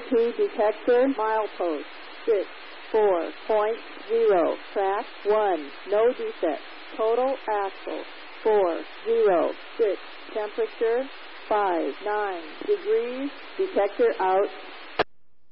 CO2 detector, milepost 64.0, track 1, no defect, total axle 406, temperature 59 degrees, detector out.